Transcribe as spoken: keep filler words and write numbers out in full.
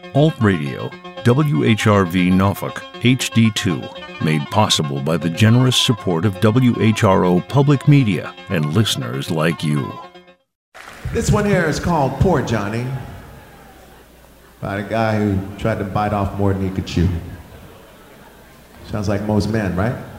Alt Radio, W H R V Norfolk, H D two, made possible by the generous support of W H R O Public Media and listeners like you. This one here is called Poor Johnny, by a guy who tried to bite off more than he could chew. Sounds like most men, right?